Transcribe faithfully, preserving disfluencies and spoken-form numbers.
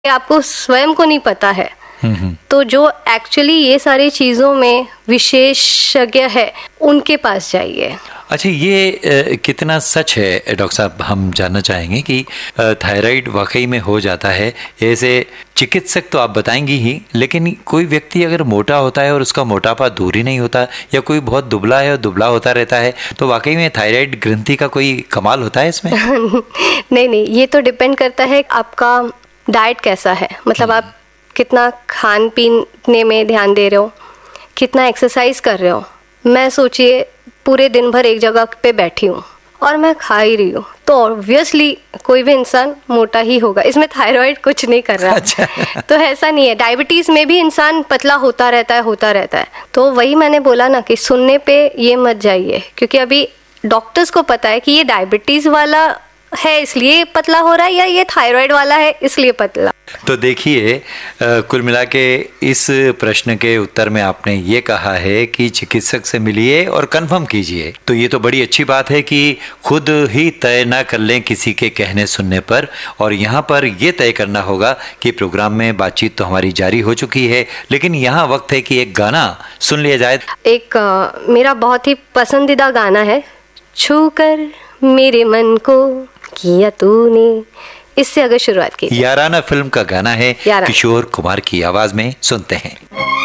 आपको स्वयं को नहीं पता है। तो जो एक्चुअली ये सारी चीज़ों में विशेषज्ञ है उनके पास जाइए। अच्छा, ये ए, कितना सच है डॉक्टर साहब, हम जानना चाहेंगे कि थायराइड वाकई में हो जाता है? ऐसे चिकित्सक तो आप बताएंगी ही, लेकिन कोई व्यक्ति अगर मोटा होता है और उसका मोटापा दूर ही नहीं होता, या कोई बहुत दुबला है और दुबला होता रहता है, तो वाकई में थायराइड ग्रंथि का कोई कमाल होता है इसमें? नहीं नहीं, ये तो डिपेंड करता है आपका डाइट कैसा है, मतलब आप कितना खान पीने में ध्यान दे रहे हो, कितना एक्सरसाइज कर रहे हो। मैं सोचिए पूरे दिन भर एक जगह पे बैठी हूँ और मैं खा ही रही हूँ, तो ऑब्वियसली कोई भी इंसान मोटा ही होगा। इसमें थायराइड कुछ नहीं कर रहा। अच्छा। तो ऐसा नहीं है। डायबिटीज़ में भी इंसान पतला होता रहता है होता रहता है तो वही मैंने बोला ना कि सुनने पे ये मत जाइए, क्योंकि अभी डॉक्टर्स को पता है कि ये डायबिटीज़ वाला है इसलिए पतला हो रहा है, या ये थायराइड वाला है इसलिए पतला। तो देखिए, कुल मिला के इस प्रश्न के उत्तर में आपने ये कहा है कि चिकित्सक से मिलिए और कंफर्म कीजिए। तो ये तो बड़ी अच्छी बात है कि खुद ही तय ना कर लें किसी के कहने सुनने पर। और यहाँ पर ये तय करना होगा कि प्रोग्राम में बातचीत तो हमारी जारी हो चुकी है, लेकिन यहाँ वक्त है कि एक गाना सुन लिया जाए। एक आ, मेरा बहुत ही पसंदीदा गाना है, छू कर मेरे मन को किया तूने, इससे अगर शुरुआत की। याराना फिल्म का गाना है, किशोर कुमार की आवाज में सुनते हैं।